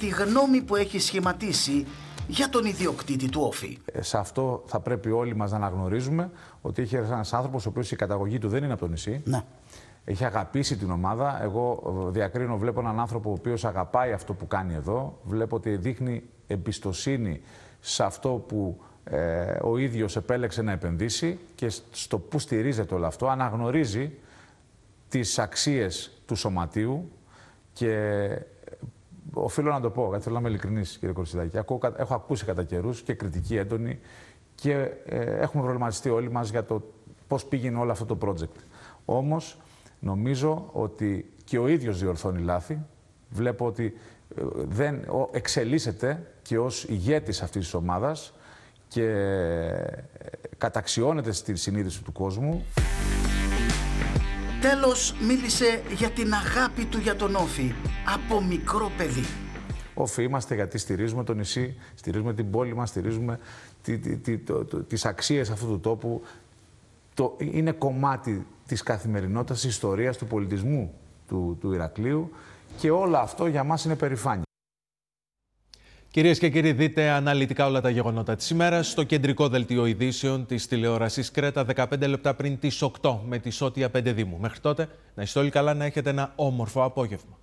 τη γνώμη που έχει σχηματίσει για τον ιδιοκτήτη του Όφη. Σε αυτό θα πρέπει όλοι μας να αναγνωρίζουμε ότι είχε ένας άνθρωπος ο οποίος η καταγωγή του δεν είναι από το νησί. Ναι. Έχει αγαπήσει την ομάδα. Εγώ διακρίνω, βλέπω έναν άνθρωπο ο οποίος αγαπάει αυτό που κάνει εδώ. Βλέπω ότι δείχνει εμπιστοσύνη σε αυτό που ο ίδιος επέλεξε να επενδύσει και στο που στηρίζεται όλο αυτό. Αναγνωρίζει τις αξίες του σωματείου και οφείλω να το πω, γιατί θέλω να είμαι ειλικρινής, κύριε Κορσιδάκη. Έχω ακούσει κατά καιρούς και κριτική έντονη και έχουμε προβληματιστεί όλοι μας για το πώς πήγαινε όλο αυτό το project. Όμως, νομίζω ότι και ο ίδιος διορθώνει λάθη. Βλέπω ότι εξελίσσεται και ως ηγέτης αυτής της ομάδας και καταξιώνεται στη συνείδηση του κόσμου. Τέλος, μίλησε για την αγάπη του για τον Όφη από μικρό παιδί. Όφη είμαστε γιατί στηρίζουμε το νησί, στηρίζουμε την πόλη μας, στηρίζουμε τις αξίες αυτού του τόπου. Είναι κομμάτι της καθημερινότητας, της ιστορίας, του πολιτισμού του Ηρακλείου και όλο αυτό για μας είναι περηφάνεια. Κυρίες και κύριοι, δείτε αναλυτικά όλα τα γεγονότα της ημέρας στο κεντρικό δελτίο ειδήσεων της τηλεόρασης Κρέτα 15 λεπτά πριν τις 8 με τη Σώτια Πεντεδήμου. Μέχρι τότε, να είστε όλοι καλά, να έχετε ένα όμορφο απόγευμα.